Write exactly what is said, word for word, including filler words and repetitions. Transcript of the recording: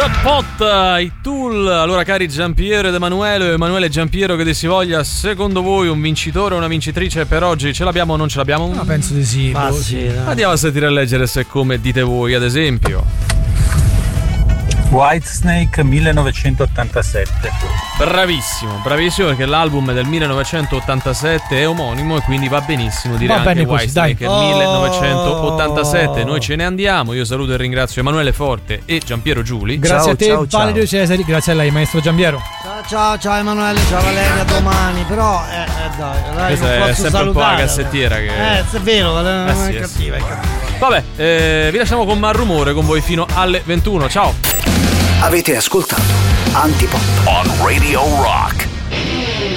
Hot Pot, i Tool. Allora, cari Giampiero ed Emanuele, Emanuele e Giampiero, che si voglia, secondo voi un vincitore o una vincitrice per oggi? Ce l'abbiamo o non ce l'abbiamo? No, penso di sì. Ma sì, no. Andiamo a sentire a leggere se è come dite voi, ad esempio. Whitesnake millenovecentottantasette. Bravissimo, bravissimo, perché l'album è del millenovecentottantasette, è omonimo e quindi va benissimo dire va anche dai. Whitesnake è millenovecentottantasette. Noi ce ne andiamo, io saluto e ringrazio Emanuele Forte e Giampiero Giuli. Grazie ciao, a te ciao, ciao. Valerio Cesari, grazie a lei maestro Giampiero. Ciao ciao ciao Emanuele, ciao Valeria, domani. Però eh, eh dai, dai, Questa non è posso sempre un po' la salutare. cassettiera che... Eh, è vero, Valeria, Eh non sì, è eh cattiva, è cattiva. Vabbè, eh, vi lasciamo con Malrumore con voi fino alle ventuno. Ciao. Avete ascoltato Antipop on Radio Rock.